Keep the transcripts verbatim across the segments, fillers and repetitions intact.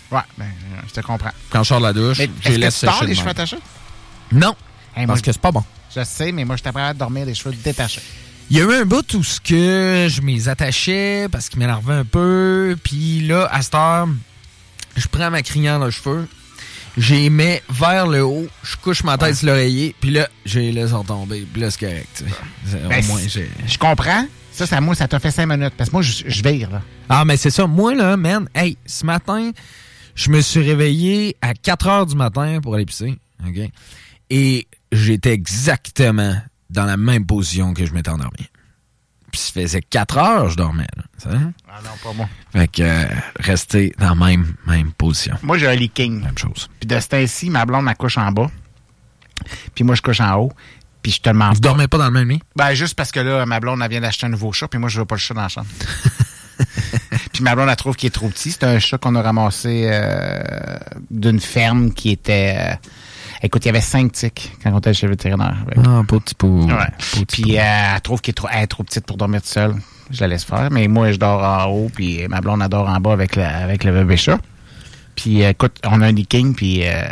Ouais, ben, je te comprends. Quand je sors de la douche, mais je les laisse sécher. Est-ce que tu dors les cheveux attachés? Non, hey, parce moi, que c'est pas bon. Je sais, mais moi, je t'apprends à dormir les cheveux détachés. Il y a eu un bout où ce que je m'y attachais parce qu'il m'énervait un peu. Puis là, à cette heure, je prends ma crinière dans les cheveux, j'y mets vers le haut, je couche ma tête ouais. sur l'oreiller, puis là, je les laisse en tomber. Puis là, c'est correct. Ben, au moins, j'ai... Je comprends. Ça, ça, moi, ça t'a fait cinq minutes. Parce que moi, je, je vire, là. Ah, mais c'est ça. Moi, là, man, hey, ce matin, je me suis réveillé à quatre heures du matin pour aller pisser. OK? Et j'étais exactement dans la même position que je m'étais endormi. Puis ça faisait quatre heures que je dormais. Là, ah non, pas moi. Fait que euh, rester dans la même, même position. Moi, j'ai un leaking. Même chose. Puis de ce temps-ci, ma blonde, elle couche en bas. Puis moi, je couche en haut. Puis je te demande. Vous dormez pas dans le même lit? Ben, juste parce que là, ma blonde, elle vient d'acheter un nouveau chat. Puis moi, je veux pas le chat dans la chambre. Puis ma blonde, elle trouve qu'il est trop petit. C'est un chat qu'on a ramassé euh, d'une ferme qui était... Euh, Écoute, il y avait cinq tiques quand on était chez le vétérinaire. Avec. Ah, pas petit pot. Ouais. Puis euh, elle trouve qu'elle est trop, elle est trop petite pour dormir toute seule. Je la laisse faire. Mais moi, je dors en haut, puis ma blonde, elle dort en bas avec le, avec le bébé chat. Puis euh, écoute, on a un leaking, puis euh,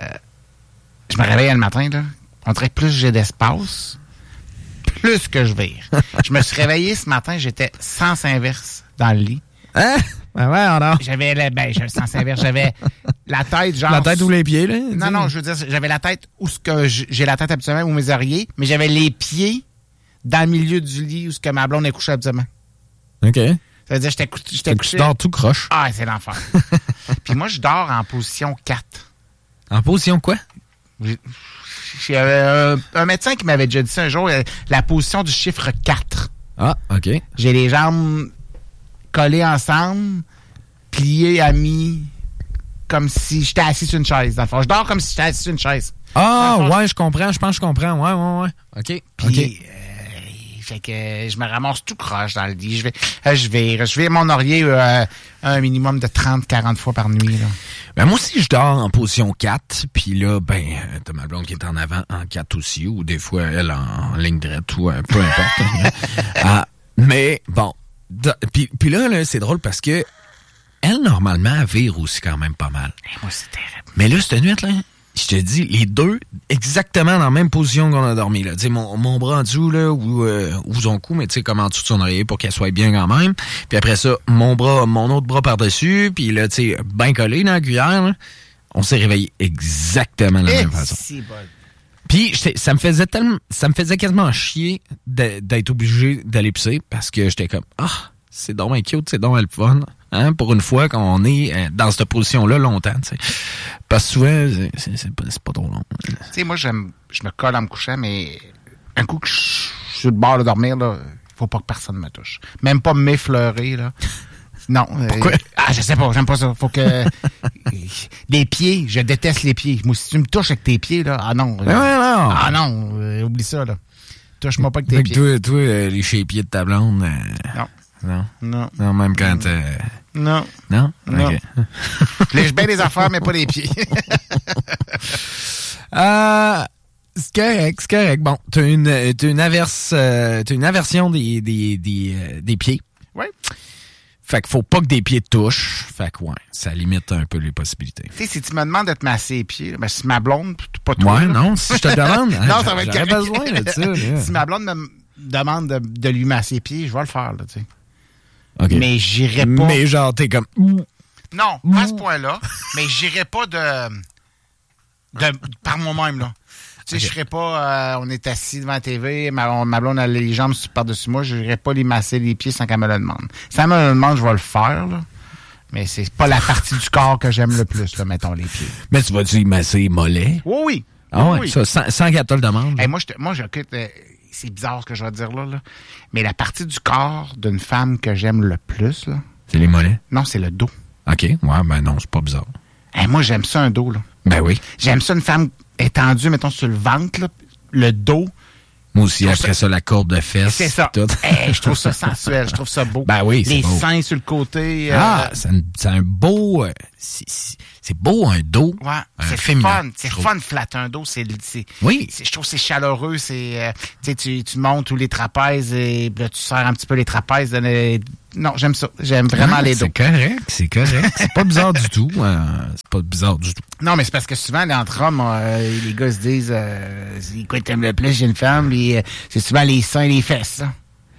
je me réveille le matin, là. On dirait que plus j'ai d'espace, plus que je vire. Je me suis réveillé ce matin, j'étais sens inverse dans le lit. Hein? Ben ouais, on a. J'avais le, ben, j'avais sens inverse, j'avais la tête genre. La tête ou les pieds, là? Non, non, je veux dire, j'avais la tête où ce que j'ai la tête habituellement, ou mes oreillers, mais j'avais les pieds dans le milieu du lit où ce que ma blonde est couchée habituellement. OK. Ça veut dire, j'étais, j'étais couché. Tu dors tout croche. Ah, c'est l'enfer. Puis moi, je dors en position quatre. En position quoi? J'ai, j'ai euh, un médecin qui m'avait déjà dit ça un jour, la position du chiffre quatre. Ah, OK. J'ai les jambes collées ensemble, pliées à mi, comme si j'étais assis sur une chaise. Dans le fond, je dors comme si j'étais assis sur une chaise. Ah, fond, ouais, je comprends. Je pense que je comprends. Ouais, ouais, ouais. OK. Puis, okay. Euh, fait que euh, je me ramasse tout croche dans le lit. Je vais, euh, je vais, je vais mon oreiller euh, un minimum de trente à quarante fois par nuit. Là. Ben moi aussi, je dors en position quatre. Puis là, ben, t'as ma blonde qui est en avant en quatre aussi, ou des fois, elle en, en ligne droite, ou euh, peu importe. ah, mais bon. Puis, puis là, là, c'est drôle parce que elle, normalement, elle vire aussi quand même pas mal. Et moi, c'est terrible. Mais là, cette nuit, là, je te dis, les deux, exactement dans la même position qu'on a dormi, là. Tu sais, mon, mon bras en dessous, là, ou, euh, ou son cou, mais tu sais, comme en dessous de son oreiller pour qu'elle soit bien quand même. Puis après ça, mon bras, mon autre bras par-dessus, puis là, tu sais, bien collé dans la cuillère, là. On s'est réveillé exactement de la Et même façon. Si bon. Puis ça me faisait tellement, ça me faisait quasiment chier de, d'être obligé d'aller pisser parce que j'étais comme, ah, c'est donc bien cute, c'est donc bien le fun, hein, pour une fois qu'on est dans cette position-là longtemps, tu sais. Parce que souvent, c'est, c'est, c'est, pas, c'est pas trop long. Tu sais, moi, j'aime, je me colle en me couchant, mais un coup que je suis sur le bord de dormir, là, faut pas que personne me touche. Même pas m'effleurer, là. Non. Pourquoi? Euh, ah, je sais pas, j'aime pas ça. Faut que... les pieds, je déteste les pieds. Moi, si tu me touches avec tes pieds, là, ah non. Ben ouais, non. Ah non, euh, oublie ça, là. Touche-moi pas avec tes fait pieds. Toi, toi euh, les chez-pieds de ta blonde... Euh, non. Non? Non. Non, même quand... Euh... Non. Non? Non. OK. Je lèche bien les affaires, mais pas les pieds. euh... C'est correct, c'est correct. Bon, t'as une, t'as une averse... Euh, t'as une aversion des, des, des, euh, des pieds. Oui. Fait qu'il faut pas que des pieds te touchent. Fait que ouais, ça limite un peu les possibilités. Tu sais, si tu me demandes de te masser les pieds, ben si ma blonde, pas toi. Ouais, là. non, si je te demande, non, ça va être j'aurais besoin de ça. Là. Si ma blonde me demande de, de lui masser les pieds, je vais le faire, là, tu sais. Okay. Mais j'irai pas... Mais genre, t'es comme... Non, pas à ce point-là, mais j'irai pas de... de par moi-même, là. Tu sais, okay. Je serais pas... Euh, on est assis devant la T V, ma, ma blonde a les jambes par-dessus moi, je n'irai pas les masser les pieds sans qu'elle me le demande. Si elle me le demande, je vais le faire, là. Mais c'est pas la partie du corps que j'aime le plus, là, mettons, les pieds. Mais tu vas-tu y masser les mollets? Oui, oui. Ah ouais, oui. ça, sans, sans qu'elle te le demande? Hey, moi, je, moi, j'occupe... Euh, c'est bizarre ce que je vais te dire là, là. Mais la partie du corps d'une femme que j'aime le plus, là... C'est les mollets? Non, c'est le dos. OK. Ouais, ben non, c'est pas bizarre. Hey, moi, j'aime ça, un dos, là. Ben oui. J'aime ça, une femme étendue, mettons, sur le ventre, là, le dos. Moi aussi, après ça, ça, la corde de fesses. C'est ça. Tout. Hey, je trouve ça sensuel, je trouve ça beau. Ben oui, c'est les beau. seins sur le côté. Ah, euh... c'est, un, c'est un beau... Euh, c'est, c'est beau un dos. Ouais, euh, c'est féminin. fun. C'est fun de flatter un dos. C'est, c'est, oui. C'est, je trouve que c'est chaleureux. C'est, euh, tu sais, tu, tu montes tous les trapèzes et là, tu serres un petit peu les trapèzes. De les... Non, j'aime ça. J'aime vraiment ouais, les dos. C'est correct, c'est correct. C'est pas bizarre du tout. Euh, c'est pas bizarre du tout. Non, mais c'est parce que souvent, entre hommes, euh, les gars se disent, euh, c'est quoi t'aimes le plus, j'ai une femme, puis, euh, c'est souvent les seins et les fesses, ça.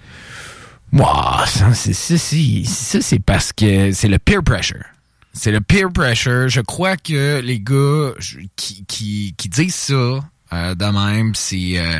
Wow, ça, c'est, ça, c'est, ça, c'est parce que c'est le peer pressure. C'est le peer pressure. Je crois que les gars je, qui, qui, qui disent ça euh, de même, c'est... Euh,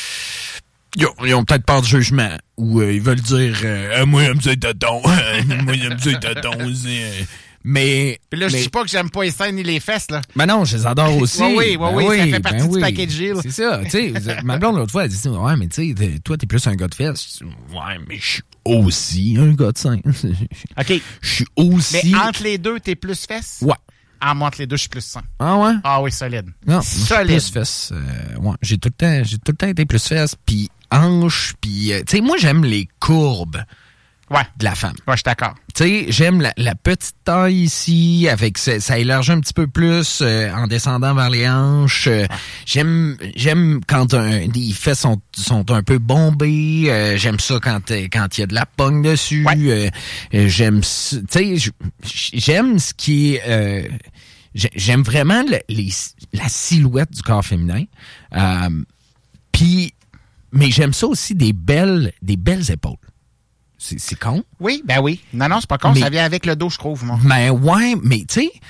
ils, ont, ils ont peut-être peur du jugement. Ou euh, ils veulent dire euh, ah, « Moi, j'aime ça les tatons. Moi, j'aime ça les tatons. » Mais... Puis là, mais, je dis pas que j'aime pas les seins ni les fesses, là. Ben non, je les adore aussi. oui, oui, ben oui, oui, ça fait partie ben du oui. package G, là. C'est ça, tu sais. Ma blonde, l'autre fois, elle dit « Ouais, mais tu sais, toi, t'es plus un gars de fesses. » Je dis « Ouais, mais je suis aussi un gars de seins. » OK. Je suis aussi... Mais entre les deux, t'es plus fesses? Ouais. Ah, moi, entre les deux, je suis plus seins. Ah ouais? Ah oui, solide. Non, solide. Plus fesses. Euh, ouais, j'ai tout le temps, j'ai tout le temps été plus fesses, puis hanches, puis... Euh, tu sais, moi, j'aime les courbes. Ouais. De la femme. Ouais, je suis d'accord. Tu sais, j'aime la, la petite taille ici, avec ça, ça élargit un petit peu plus euh, en descendant vers les hanches. Euh, ouais. J'aime j'aime quand un, les fesses sont, sont un peu bombées. Euh, j'aime ça quand quand il y a de la pogne dessus. Ouais. Euh, euh, j'aime, tu sais, j'aime ce qui est... Euh, j'aime vraiment le, les, la silhouette du corps féminin. Euh, Puis, mais j'aime ça aussi des belles, des belles épaules. C'est, c'est con? Oui, ben oui. Non, non, c'est pas con. Mais, ça vient avec le dos, je trouve, moi. Ben ouais, mais tu sais,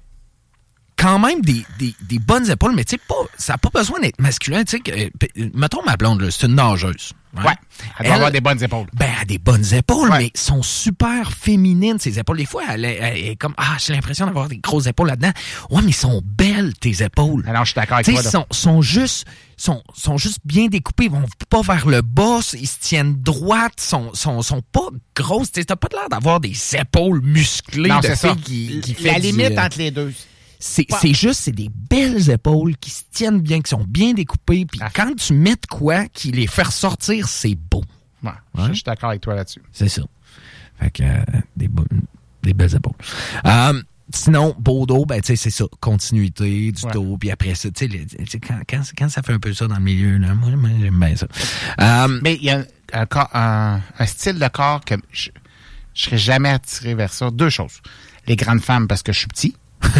quand même des, des, des bonnes épaules, mais tu sais, pas, ça n'a pas besoin d'être masculin. Tu sais, euh, mettons ma blonde, là, c'est une nageuse. Ouais. ouais. Elle doit elle, avoir des bonnes épaules. Ben, elle a des bonnes épaules, ouais. mais sont super féminines, ces épaules. Des fois, elle est, elle est comme, ah, j'ai l'impression d'avoir des grosses épaules là-dedans. Ouais, mais sont belles, tes épaules. Alors, je suis d'accord avec t'sais, toi. Là. Sont, sont juste, sont, sont juste bien découpées. Ils vont pas vers le bas. Ils se tiennent droites. Sont, sont, sont pas grosses. T'sais, t'as pas l'air d'avoir des épaules musclées non, de c'est filles ça. qui, qui La fait limite du, entre les deux. C'est, c'est juste, c'est des belles épaules qui se tiennent bien, qui sont bien découpées. Puis ah. quand tu mets de quoi qui les fait ressortir, c'est beau. Ouais, ouais. Je suis d'accord avec toi là-dessus. C'est ça. Fait que euh, des, bo- des belles épaules. Euh, sinon, beau dos, ben, tu sais, c'est ça. Continuité du ouais. dos. Puis après ça, tu sais, quand, quand, quand ça fait un peu ça dans le milieu, là, moi, moi j'aime bien ça. Euh, Mais il y a un, un, un, un style de corps que je ne serais jamais attiré vers ça. Deux choses. Les grandes femmes, parce que je suis petit.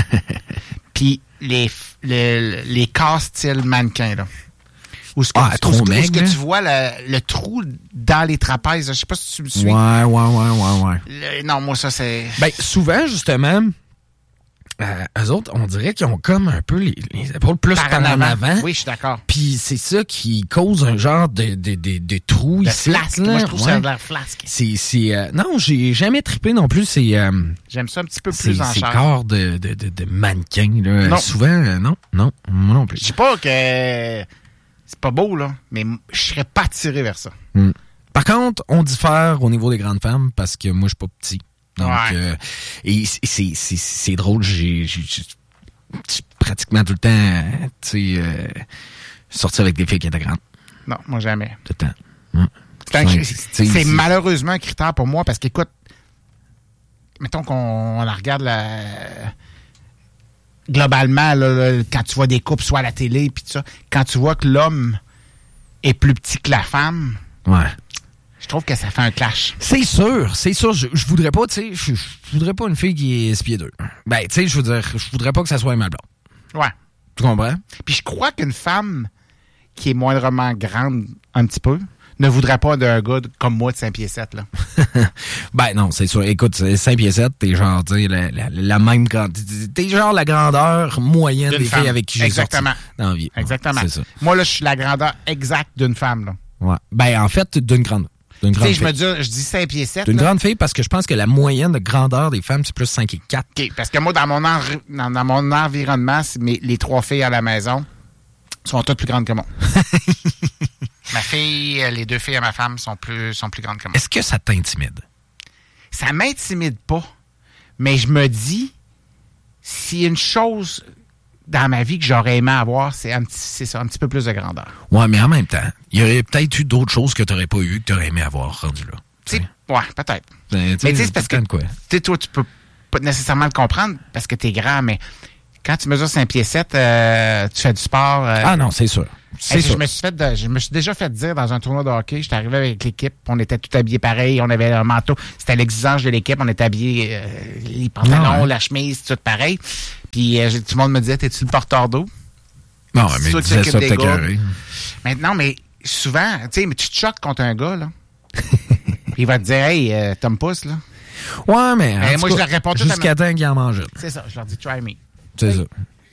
Puis les, les, les corps style mannequin, là. Où ce que, ah, où, trop où, maigre, où ce que tu vois le, le trou dans les trapèzes. Je sais pas si tu me suis. Ouais, ouais, ouais, ouais, ouais. Le, non, moi, ça, c'est... Ben, souvent, justement, euh, eux autres, on dirait qu'ils ont comme un peu les, les épaules plus par, par en avant. avant. Oui, je suis d'accord. Puis c'est ça qui cause un genre de, de, de, de trou de ici. Flasque. Moi, je trouve ouais. ça de l'air flasque. C'est, c'est, euh, non, j'ai jamais trippé non plus. C'est, euh, j'aime ça un petit peu plus c'est, en c'est chair. corps de, de, de, de mannequin, là. Non. Souvent, euh, non, non, moi non plus. Je dis pas que c'est pas beau, là, mais je serais pas attiré vers ça. Mm. Par contre, on diffère au niveau des grandes femmes parce que moi, je suis pas petit. Donc, ouais. euh, et c'est, c'est, c'est, c'est drôle, j'ai, j'ai, j'ai pratiquement tout le temps, tu sais, euh, sorti avec des filles qui étaient grandes. Non, moi jamais. Tout le temps. Ouais. C'est, un, c'est, c'est, c'est malheureusement un critère pour moi parce qu'écoute, mettons qu'on on la regarde la, globalement, là, là, quand tu vois des couples, soit à la télé, puis tout ça, quand tu vois que l'homme est plus petit que la femme, ouais. Je trouve que ça fait un clash. C'est sûr, c'est sûr. Je, je voudrais pas, tu sais, je, je voudrais pas une fille qui est six pieds deux. Ben, tu sais, je veux dire, je voudrais pas que ça soit un mal blanc. Ouais. Tu comprends? Puis je crois qu'une femme qui est moindrement grande, un petit peu, ne voudrait pas d'un gars comme moi de cinq pieds sept, là. Ben non, c'est sûr. Écoute, cinq pieds sept, t'es genre, tu sais, la, la, la même grande. T'es genre la grandeur moyenne d'une des femme. Filles avec qui j'ai exactement. sorti dans la vie. Exactement. Ouais, c'est ça. Moi, là, je suis la grandeur exacte d'une femme, là. Ouais. Ben, en fait, d'une grande. Tu sais, je me dis, je dis cinq pieds sept. D'une là. grande fille parce que je pense que la moyenne de grandeur des femmes, c'est plus cinq et quatre. OK, parce que moi, dans mon, en, dans, dans mon environnement, mes, les trois filles à la maison sont toutes plus grandes que moi. Ma fille, les deux filles à ma femme sont plus, sont plus grandes que moi. Est-ce que ça t'intimide? Ça m'intimide pas, mais je me dis, s'il y a une chose dans ma vie que j'aurais aimé avoir, c'est un petit, c'est ça, un petit peu plus de grandeur. Ouais, mais en même temps, il y aurait peut-être eu d'autres choses que tu n'aurais pas eu, que tu aurais aimé avoir rendu là. T'sais, ouais, peut-être. Ben, mais tu sais, c'est parce que, tu sais, toi, tu peux pas nécessairement le comprendre parce que t'es grand, mais quand tu mesures cinq pieds sept, euh, tu fais du sport. Euh, ah non, c'est sûr. C'est hey, sûr. Je me suis fait de, je me suis déjà fait dire dans un tournoi de hockey, j'étais arrivé avec l'équipe, on était tous habillés pareil, on avait un manteau, c'était l'exigence de l'équipe, on était habillés, euh, les pantalons, non, hein. la chemise, tout pareil. Puis euh, tout le monde me disait, t'es-tu le porteur d'eau? Non, mais il disait ça peut-être carré. Maintenant, mais souvent, tu sais, mais tu te choques contre un gars, là. Puis il va te dire, hey, euh, Tom Pouce, là. Ouais, mais. mais moi, cas, je leur réponds tout jusqu'à temps qu'il en mange. C'est ça, je leur dis, try me. C'est hey. ça.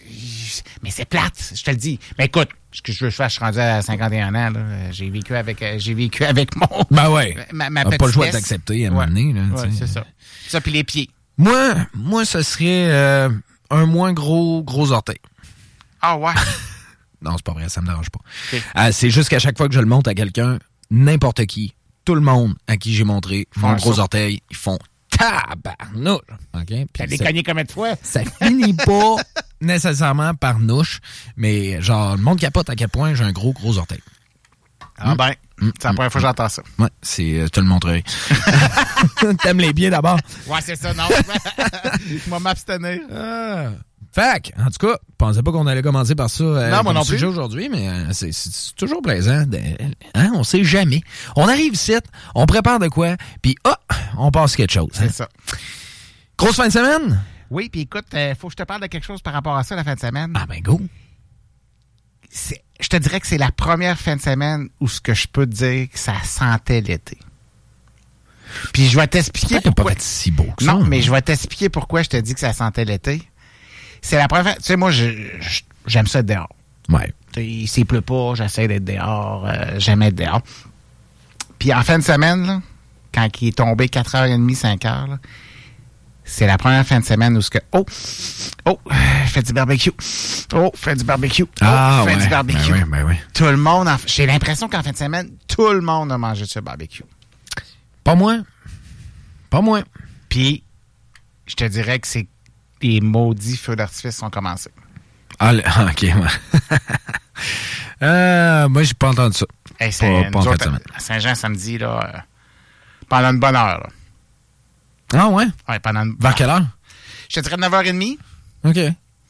Mais c'est plate, je te le dis. Mais écoute, ce que je veux faire, je suis rendu à cinquante et un ans, là. J'ai vécu avec, euh, j'ai vécu avec mon. Ben ouais. Ma, ma pas le choix d'accepter à un moment donné, là. Ouais, c'est ça. Ça, puis les pieds. Moi, moi, ce serait euh, un moins gros, gros orteil. Ah ouais? Non, c'est pas vrai, ça me dérange pas. Okay. Euh, c'est juste qu'à chaque fois que je le montre à quelqu'un, n'importe qui, tout le monde à qui j'ai montré mon gros saut. Orteil, ils font tabarnouche. OK? T'as les cogné combien de fois? Ça finit pas nécessairement par nouche, mais genre, le monde capote à quel point j'ai un gros, gros orteil. Ah ben, mmh. c'est la première mmh. fois que j'entends ça. Ouais, c'est, je te le montrerai. T'aimes les pieds d'abord? Ouais, c'est ça, non. Je vais m'abstenir. Ah. Fac, en tout cas, je pensais pas qu'on allait commencer par ça euh, non, moi non sujet plus. aujourd'hui, mais euh, c'est, c'est, c'est toujours plaisant. De, hein, on sait jamais. On arrive ici, on prépare de quoi, puis oh, on passe quelque chose. C'est hein. ça. Grosse fin de semaine? Oui, puis écoute, il euh, faut que je te parle de quelque chose par rapport à ça la fin de semaine. Ah ben go. C'est, je te dirais que c'est la première fin de semaine où ce que je peux te dire que ça sentait l'été. Puis je vais t'expliquer pourquoi. pourquoi. Pas si beau que non, ça, mais je vais t'expliquer pourquoi je te dis que ça sentait l'été. C'est la première fois. Tu sais, moi, je, je, j'aime ça être dehors. Ouais. Il s'il pleut pas, j'essaie d'être dehors. Euh, j'aime être dehors. Puis en fin de semaine, là, quand il est tombé quatre heures trente, cinq heures, là, c'est la première fin de semaine où ce que oh oh fais du barbecue. Oh, fais du barbecue. Oh, ah, fais ouais. du barbecue. Ben oui, ben oui. Tout le monde, en, j'ai l'impression qu'en fin de semaine, tout le monde a mangé de ce barbecue. Pas moi. Pas moi. Puis, je te dirais que c'est les maudits feux d'artifice sont commencés. Ah, le, OK, ouais. euh, moi, j'ai pas entendu ça. Hey, c'est, pas, pas autres, à Saint-Jean, samedi, là, euh, pendant une bonne heure. Là. Ah ouais? Ouais, pendant une... Vers quelle heure? Je te dirais neuf heures trente. OK.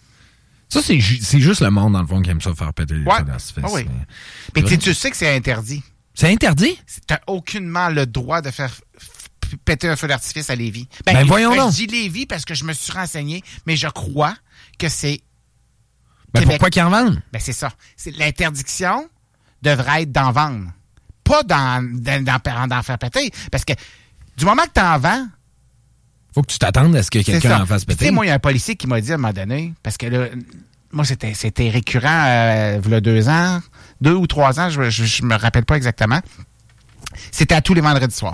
Ça, c'est, ju- c'est juste le monde, dans le fond, qui aime ça faire péter les ouais. feux d'artifice. Oh oui. Mais tu, tu sais que c'est interdit. C'est interdit? Tu n'as aucunement le droit de faire f- péter un feu d'artifice à Lévis. Ben, ben voyons ben, donc. Je dis Lévis parce que je me suis renseigné, mais je crois que c'est... Ben Québec. pourquoi qu'ils en vendent? Ben c'est ça. C'est, l'interdiction devrait être d'en vendre. Pas d'en, d'en, d'en, d'en faire péter. Parce que du moment que tu en vends... Faut que tu t'attendes à ce que quelqu'un en fasse péter. Tu sais, moi, il y a un policier qui m'a dit à un moment donné, parce que là, moi, c'était, c'était récurrent euh, il y a deux ans, deux ou trois ans, je, je, je me rappelle pas exactement. C'était à tous les vendredis soirs.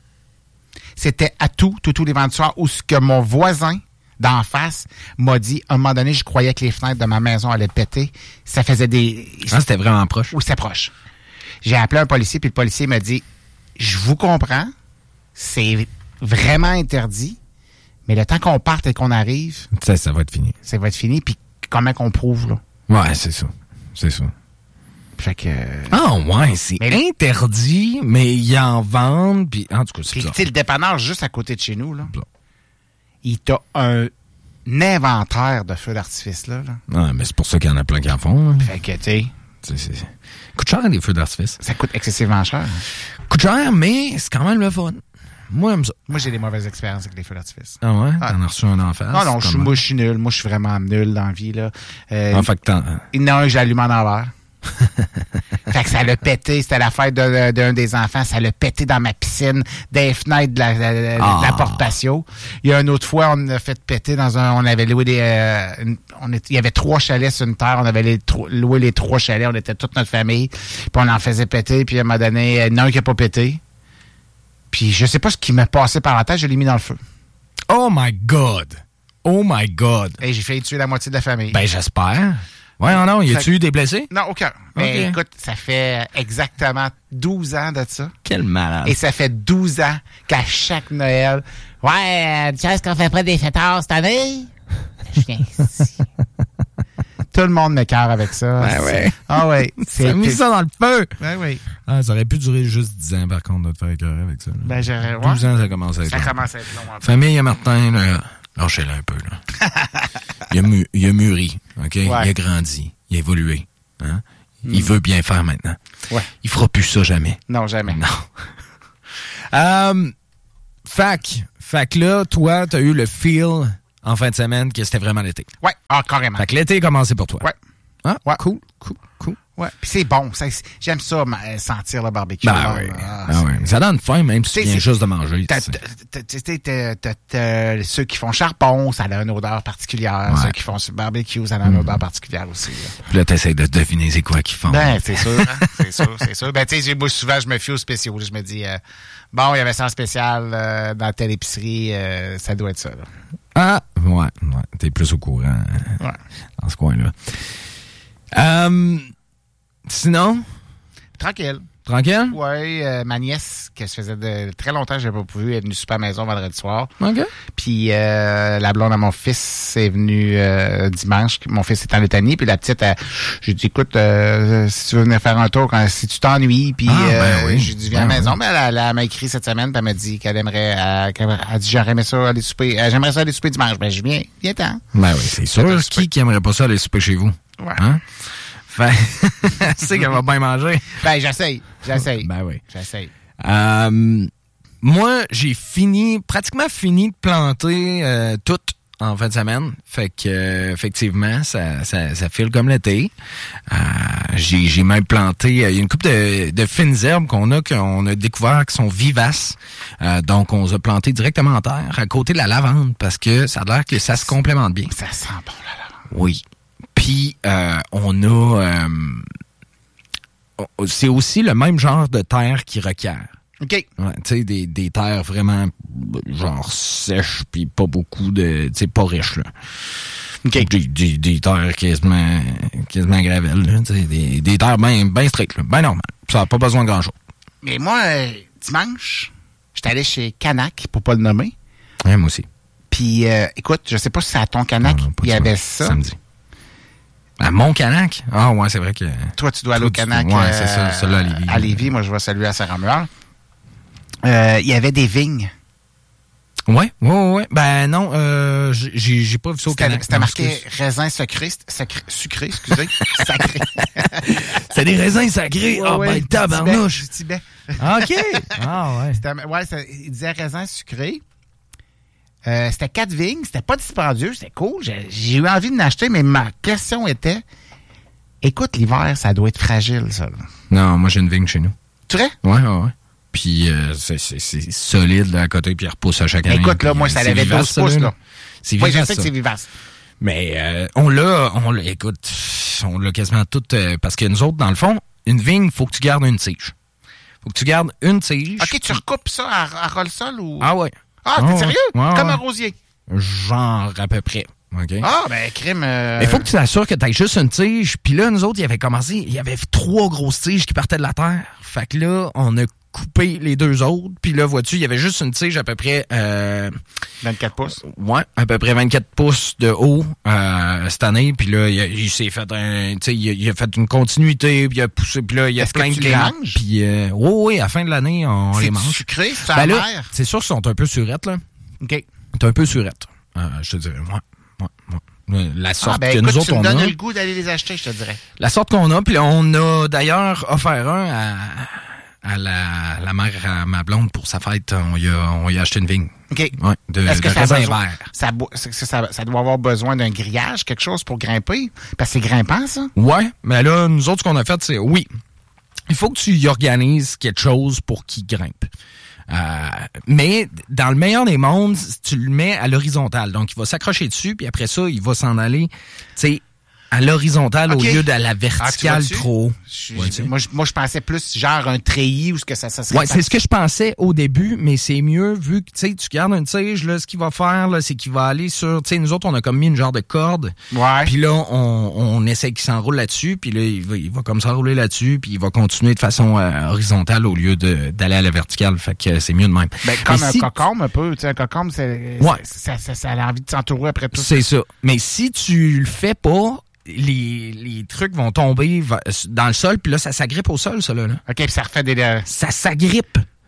C'était à tout, tout, tous les vendredis soirs, où ce que mon voisin d'en face m'a dit, à un moment donné, je croyais que les fenêtres de ma maison allaient péter. Ça faisait des... Ah, c'était vraiment proche. Oui, c'était proche. J'ai appelé un policier, puis le policier m'a dit, je vous comprends, c'est vraiment interdit, mais le temps qu'on parte et qu'on arrive... Ça, ça va être fini. Ça va être fini, puis comment qu'on prouve, là? Ouais, c'est ça. C'est ça. Fait que... Ah ouais, c'est mais interdit, mais ils en vendent, puis en tout cas, c'est puis, ça. tu sais, le dépanneur juste à côté de chez nous, là, il t'a un inventaire de feux d'artifice, là. là. Ouais, mais c'est pour ça qu'il y en a plein qui en font. Là. Fait que, tu sais... C'est, c'est... Coûte cher, les feux d'artifice. Ça coûte excessivement cher. Coûte cher, mais c'est quand même le fun. Moi, j'aime ça. Moi, j'ai des mauvaises expériences avec les feux d'artifice. Ah ouais? Ah. T'en as reçu un en face? Non, non, je suis, moi, je suis nul. Moi, je suis vraiment nul dans la vie, là. Euh, en fait que t'en... Il y en a un que j'allume en envers. Fait que ça l'a pété. C'était la fête d'un, d'un des enfants. Ça l'a pété dans ma piscine, des fenêtres de la, de la, ah. de la porte patio. Il y a une autre fois, on a fait péter dans un... On avait loué des... Euh, une, on est, il y avait trois chalets sur une terre. On avait les, tro, loué les trois chalets. On était toute notre famille. Puis on en faisait péter. Puis à un moment donné, il y en a un qui n'a pas pété. Puis je sais pas ce qui m'est passé par la tête. Je l'ai mis dans le feu. Oh my God! Oh my God! Et j'ai failli tuer la moitié de la famille. Ben, j'espère. Ouais, non, non. Y a-tu eu des blessés? Non, aucun. Mais okay. Écoute, ça fait exactement douze ans de ça. Quel malade. Et ça fait douze ans qu'à chaque Noël, ouais, tu sais qu'on fait pas des fêtards cette année? Je viens ici. Tout le monde m'écœure avec ça. Ben ouais. Ah ouais. C'est mis ça dans le feu. Ben oui. Ah, ça aurait pu durer juste dix ans, par contre, de te faire écœurer avec ça. Là. Ben j'aurais... douze ans, ça commence à être Ça long. commence à être long. Famille à Martin, là, Lâchez-le un peu, là. il, a mu- il a mûri, OK? Ouais. Il a grandi, il a évolué. Hein? Mm. Il veut bien faire maintenant. Ouais. Il fera plus ça jamais. Non, jamais. Non. um, fac. Fac là, toi, t'as eu le feel en fin de semaine que c'était vraiment l'été. Ouais, ah, carrément. Fait que l'été a commencé pour toi. Ouais. Hein? Ouais. Cool, cool, cool. Ouais. Puis c'est bon. Ça, c'est, j'aime ça, sentir le barbecue. Ben là, oui. Ah, ben oui. Ça donne faim, même si tu viens juste de manger. Tu sais, ceux qui font charbon, ça a une odeur particulière. Ouais. Ceux qui font sur le barbecue, ça a une mm. odeur particulière aussi. Là. Puis là, t'essayes de deviner c'est quoi qu'ils font. Ben, c'est sûr. Hein? c'est sûr, c'est sûr. Ben, tu sais, moi, souvent, je me fie aux spéciaux. Je me dis, euh, bon, il y avait ça en spécial euh, dans telle épicerie. Euh, ça doit être ça, là. Ah, ouais. ouais. T'es plus au courant euh, ouais. dans ce coin-là. Um, sinon? Tranquille. Tranquille? Oui, euh, ma nièce, que ça faisait de très longtemps que je n'avais pas vu, est venue super à la maison vendredi soir. OK. Puis euh, la blonde à mon fils est venue euh, dimanche. Mon fils est en Lettonie. Puis la petite, j'ai dit, écoute, euh, si tu veux venir faire un tour, quand, si tu t'ennuies, puis ah, euh, ben oui. j'ai dit, viens ben à la maison. Oui. Mais elle, elle, elle m'a écrit cette semaine, puis elle m'a dit qu'elle aimerait, euh, qu'elle a dit, j'aimerais ça aller souper. Euh, j'aimerais ça aller souper dimanche. Ben, je viens, viens-t'en. Ben oui, c'est sûr. Qui qui aimerait pas ça aller souper chez vous? Ouais. Hein? Fait, c'est qu'elle va bien manger. Ben, j'essaye. J'essaye. Ben oui. J'essaye. Euh, moi, j'ai fini, pratiquement fini de planter euh, tout en fin de semaine. Fait que, euh, effectivement, ça, ça, ça file comme l'été. Euh, j'ai, j'ai même planté, il y a une couple de, de fines herbes qu'on a, qu'on a découvert qui sont vivaces. Euh, donc, on les a plantées directement en terre, à côté de la lavande, parce que ça a l'air que ça se complémente bien. Ça sent bon, la lavande. Oui. Puis, euh, on a... Euh, c'est aussi le même genre de terre qui requiert. OK. Ouais, tu sais, des, des terres vraiment, genre, sèches, puis pas beaucoup de... Tu sais, pas riches, là. OK. Des, des, des terres quasiment, quasiment gravelles, là. Tu sais, des, des terres bien ben strictes, là. Ben normal. Ça n'a pas besoin de grand-chose. Mais moi, euh, dimanche, j'étais allé chez Canac, pour pas le nommer. Ouais, moi aussi. Puis, euh, écoute, je sais pas si c'est à ton Canac, il y avait ça. Samedi. À Mont-Canac? Ah ouais, c'est vrai que... Toi, tu dois aller au Canac. Ouais, euh, c'est ça, celui-là à Lévis. À Lévis, moi, je vais saluer à Saint-Romuald. Euh, il y avait des vignes. Ouais, ouais, ouais. ouais. Ben non, euh, j'ai, j'ai pas vu ça au Canac. C'était marqué raisin sucré, sacré, sucré, excusez, sacré. C'est des raisins sacrés. Ah, ouais, oh, ben, tabarnouche. Du Tibet. OK. Ah, ouais. C'était, ouais, ça, il disait raisin sucré. Euh, c'était quatre vignes, c'était pas dispendieux, c'était cool. J'ai, j'ai eu envie de l'acheter, mais ma question était, écoute, l'hiver, ça doit être fragile, ça. Là. Non, moi, j'ai une vigne chez nous. Tu vrai? Ouais, ouais, ouais. Puis euh, c'est, c'est, c'est solide là, à côté, puis il repousse à chaque année. Écoute, là, moi, ça avait douze pouces, là. C'est vivace, oui, je sais ça. que c'est vivace. Mais euh, on l'a, on l'a, écoute, on l'a quasiment tout, euh, parce que nous autres, dans le fond, une vigne, il faut que tu gardes une tige. Faut que tu gardes une tige. OK, tu recoupes ça à, à roll-sol ou... Ah ouais. Ah, t'es oh, sérieux? Ouais, Comme ouais. un rosier. Genre, à peu près. Okay. Ah, ben, crime. Euh... Il faut que tu t'assures que tu aies juste une tige. Puis là, nous autres, il y avait commencé, il y avait trois grosses tiges qui partaient de la terre. Fait que là, on a coupé les deux autres. Puis là, vois-tu, il y avait juste une tige à peu près... Euh, vingt-quatre pouces? Ouais, à peu près vingt-quatre pouces de haut euh, cette année. Puis là, il, a, il s'est fait un... Tu sais, il, il a fait une continuité. Puis il a poussé. Puis là, il y a Est-ce plein que tu de les grappes. manges? Puis euh, oui, oui, à la fin de l'année, on c'est les mange. C'est sucré, c'est ben amer? là, c'est sûr qu'ils sont un peu surettes, là. OK. T'es un peu surette, euh, je te dirais. Ouais, ouais, ouais. La sorte ah, ben, que écoute, nous autres, on a... tu me donnes le goût d'aller les acheter, je te dirais. La sorte qu'on a, puis on a d'ailleurs offert un à, à la, la mère à ma blonde pour sa fête. On y a, on y a acheté une vigne. OK. Ouais, de, Est-ce que de ça, raisin besoin, vert. Ça, ça, ça, ça doit avoir besoin d'un grillage, quelque chose pour grimper? Parce que c'est grimpant, ça? Ouais, mais là, nous autres, ce qu'on a fait, c'est oui. Il faut que tu y organises quelque chose pour qu'il grimpe. Euh, mais dans le meilleur des mondes, tu le mets à l'horizontale. Donc, il va s'accrocher dessus, puis après ça, il va s'en aller, tu sais, à l'horizontale okay. au lieu de la verticale ah, trop haut. Je, moi, je, moi, je pensais plus genre un treillis ou ce que ça, ça serait. Ouais, c'est ce que je pensais au début, mais c'est mieux vu que tu sais, tu gardes une tige, là, ce qu'il va faire, là, c'est qu'il va aller sur, tu sais, nous autres, on a comme mis une genre de corde. Ouais. Puis là, on, on essaie qu'il s'enroule là-dessus, puis là, il va, il va comme s'enrouler là-dessus, puis il va continuer de façon euh, horizontale au lieu de, d'aller à la verticale. Fait que c'est mieux de même. Ben, comme mais un si... cocombe un peu, tu sais, un cocombe, c'est, ouais. ça, ça, ça a envie de s'entourer après tout. C'est ça. Mais si tu le fais pas, Les, les trucs vont tomber dans le sol, puis là, ça s'agrippe au sol, ça, là. OK, puis ça refait des... Ça s'agrippe.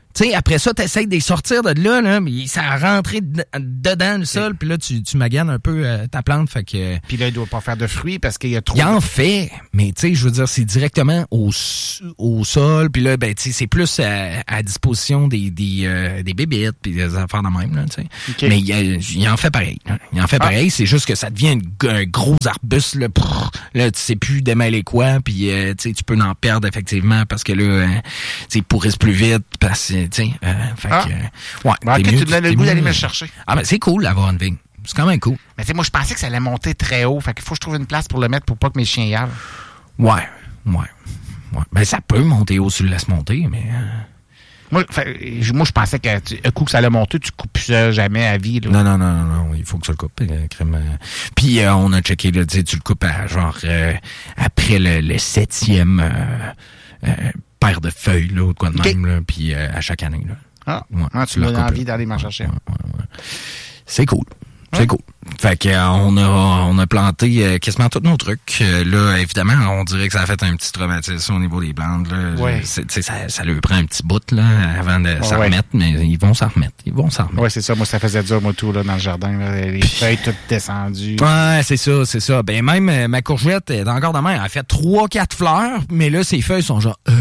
Tu sais, après ça, t'essayes de les sortir de là, là, mais ça a rentré de- dedans le sol, puis là, tu, tu maganes un peu euh, ta plante, fait que... Puis là, il doit pas faire de fruits parce qu'il y a trop... Il en de... fait, mais tu sais, je veux dire, c'est directement au, au sol, puis là, ben, tu sais, c'est plus à, à disposition des des, euh, des bébites, puis des affaires de même, là, tu sais. Okay. Mais il, il en fait pareil. Hein. Il en fait Ah. pareil, c'est juste que ça devient une- un gros arbuste, là, prrr, là, tu sais plus démêler quoi, puis euh, tu sais, tu peux en perdre, effectivement, parce que là, euh, tu sais, ils pourrissent plus vite, parce que, tu sais, euh, fait Ah. que, euh, ouais. Bon, t'es ok, mieux- tu donnes le t'es goût mieux- d'aller me le chercher. Ah, ben, c'est cool d'avoir une vigne. C'est quand même cool. Mais tu sais, moi, je pensais que ça allait monter très haut. Fait qu'il faut que je trouve une place pour le mettre pour pas que mes chiens y aillent. Ouais, ouais, ouais. Ben, ça peut monter haut si tu le laisses monter, mais... euh, Moi, fait, je- moi, je pensais que tu, un coup que ça allait monter, tu coupes ça jamais à vie. Là. Non, non, non, non, non, il faut que tu le coupes. Euh, crème, euh. Puis euh, on a checké, là, tu sais, tu le coupes à, genre euh, après le, le septième euh, euh, paire de feuilles, là, ou de quoi de Okay. même, là, puis euh, à chaque année. Là. Ah, Ouais, ah, tu me le donnes coupes, envie là. d'aller m'en chercher. Ouais, ouais, ouais. C'est cool. C'est Ouais. cool. Fait que euh, on a on a planté euh, quasiment tous nos trucs. Euh, là, évidemment, on dirait que ça a fait un petit traumatisme au niveau des plantes. Là. Ouais. C'est, tu sais, ça, ça leur prend un petit bout là, avant de s'en ouais. remettre, mais ils vont s'en remettre. Ils vont s'en remettre. Ouais, c'est ça. Moi, ça faisait dur, moi, tout, là, dans le jardin. Là, les feuilles toutes descendues. Ouais, c'est ça, c'est ça. Ben même euh, ma courgette est encore de même. Elle a fait trois, quatre fleurs, mais là, ses feuilles sont genre... Euh,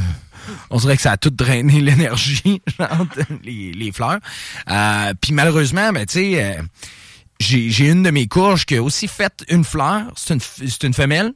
on dirait que ça a tout drainé l'énergie, genre, les, les fleurs. Euh, Puis malheureusement, ben tu sais, euh, j'ai, j'ai une de mes courges qui a aussi fait une fleur. C'est une, c'est une femelle,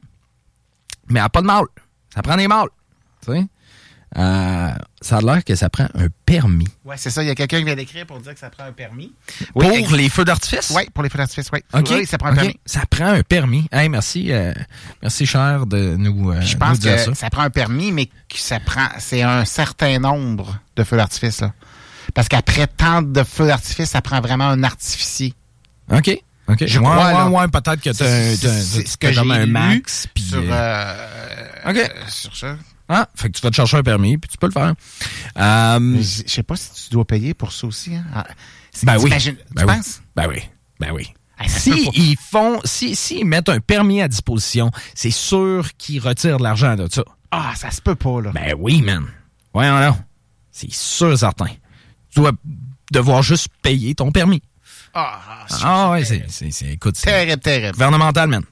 mais elle n'a pas de mâle. Ça prend des mâles, tu sais. Euh, ça a l'air que ça prend un permis. Ouais, c'est ça. Il y a quelqu'un qui vient d'écrire pour dire que ça prend un permis. Pour ex- les feux d'artifice? Oui, pour les feux d'artifice, oui. OK. Oui, ça prend un OK. permis. Ça prend un permis. Hey, merci, euh, merci cher de nous, euh, Je nous pense dire que ça. ça. prend un permis, mais que ça prend, c'est un certain nombre de feux d'artifice, là. Parce qu'après tant de feux d'artifice, ça prend vraiment un artificier. OK. OK. Je ouais, crois, ouais, là. ouais, peut-être que t'as, C'est- t'as, c'est t'as, ce que t'as comme j'ai un lu max. Puis, Sur, euh, euh, OK. euh, sur ça. ah, fait que tu vas te chercher un permis, puis tu peux le faire. Euh, Mais Je je sais pas si tu dois payer pour ça aussi. Hein. Ah, c'est- ben oui. t'imagines- Ben tu oui. penses? Ben oui. Ben oui. Hey, ça se peut Si pas. ils font, si, si ils mettent un permis à disposition, c'est sûr qu'ils retirent de l'argent de ça. Ah, ça se peut pas, là. Ben oui, man. Voyons là. C'est sûr certain. Tu dois devoir juste payer ton permis. Ah, c'est- Ah ouais, c'est, c'est, c'est, écoute, c'est terrible, terrible. gouvernemental, man.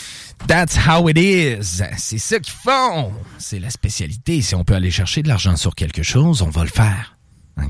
That's how it is. C'est ça qu'ils font. C'est la spécialité. Si on peut aller chercher de l'argent sur quelque chose, on va le faire. OK?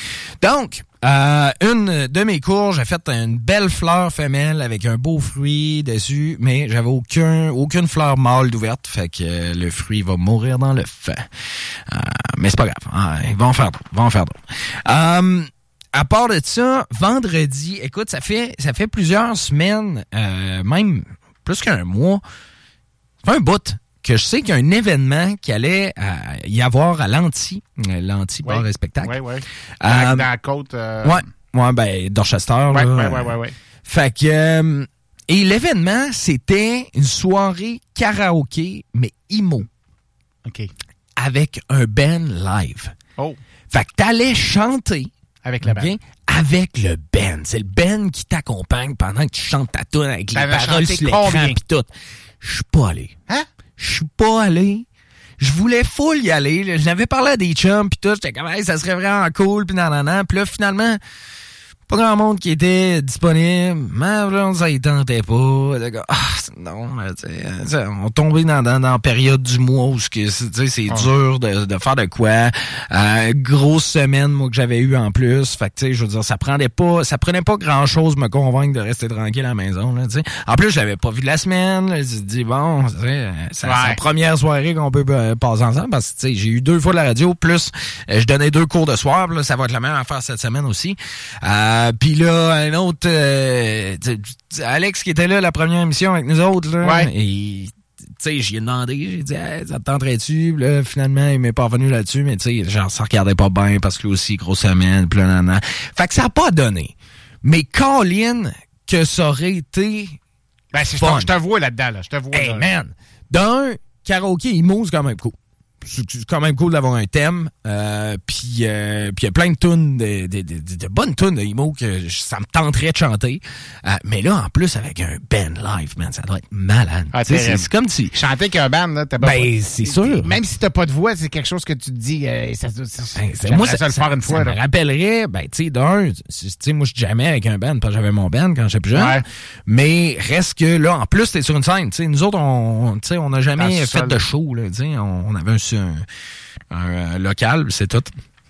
Donc, euh, une de mes courges a fait une belle fleur femelle avec un beau fruit dessus, mais j'avais aucun, aucune fleur mâle d'ouverte, fait que euh, le fruit va mourir dans le feu. Euh, mais c'est pas grave. Ah, il va en faire d'autres. Il va en faire d'autres. Euh, à part de ça, vendredi, écoute, ça fait ça fait plusieurs semaines, euh, même plus qu'un mois, ça fait un bout que je sais qu'il y a un événement qui allait euh, y avoir à l'Anti, euh, l'Anti bar et spectacle. Oui, oui. Euh, Dans, dans la côte. Euh... Ouais, ouais, ben Dorchester. Ouais, là, ouais, euh, ouais, ouais, ouais. Fait que euh, et l'événement, c'était une soirée karaoké mais emo OK. avec un band live. Oh, Fait que t'allais chanter. avec la OK? balle. Avec le band. C'est le band qui t'accompagne pendant que tu chantes ta tune avec les T'avais paroles chanté sur l'écran combien? pis tout. Je suis pas allé. Hein? Je suis pas allé. Je voulais full y aller. Là. Je n'avais parlé à des chums pis tout. J'étais comme, hey, ça serait vraiment cool pis nanana. Pis là, finalement, pas grand monde qui était disponible. Mais là, ça y tentait pas. Comme, ah, non, là, tu sais, on tombait dans, dans, dans la période du mois où c'est, tu sais, c'est Oh. dur de, de faire de quoi. Euh, grosse semaine, moi, que j'avais eu en plus. Fait que, tu sais, je veux dire, ça prenait pas, ça prenait pas grand chose me convaincre de rester tranquille à la maison, là, tu sais. En plus, je l'avais pas vu de la semaine, là. Je me suis dit, bon, tu sais, c'est Ouais. la première soirée qu'on peut euh, passer ensemble parce que, tu sais, j'ai eu deux fois de la radio, plus, euh, je donnais deux cours de soir, là, ça va être la même affaire cette semaine aussi. Euh, puis là, un autre, euh, tu sais, Alex qui était là la première émission avec nous autres, là, Ouais. et tu sais, j'y ai demandé, j'ai dit, hey, ça te tenterait-tu? Puis là, finalement, il m'est pas revenu là-dessus, mais tu sais, genre, ça regardait pas bien parce que lui aussi, grosse semaine, pis là, nan, nan. Fait que ça a pas donné. Mais Colin, que ça aurait été, Ben, c'est- je fun. te- je te vois là-dedans, là. Je te vois. hey là. man, d'un, karaoké, emo, c'est quand même cool. c'est quand même cool d'avoir un thème. Euh, puis euh, puis il y a plein de tunes, de, de, de, de bonnes tunes de emo que ça me tenterait de chanter. Euh, mais là, en plus, avec un band live, man, ça doit être malade. Ah, c'est, c'est comme si... Chanter avec un band, là, t'as pas... Ben, c'est sûr. Même si t'as pas de voix, c'est quelque chose que tu te dis... Euh, ça, ça, ça, ben, c'est, moi, ça, ça le faire une fois. Ça me rappellerait, ben, tu sais, d'un, tu sais, moi, je suis jamais avec un band, parce que j'avais mon band quand j'étais plus jeune. Ouais. Mais reste que là, en plus, t'es sur une scène. Tu sais, nous autres, on, tu sais, on n'a jamais fait de show, là, tu sais, on, on avait un... un un, un local, c'est tout.